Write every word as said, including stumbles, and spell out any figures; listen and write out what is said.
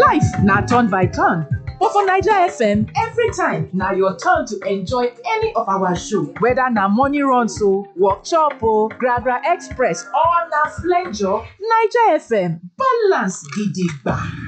Life na turn by turn, but for Naija F M, every time na your turn to enjoy any of our show. Whether na morning runs o, workshop o, Gragra Express or na flenjo, Naija F M balance gidigba.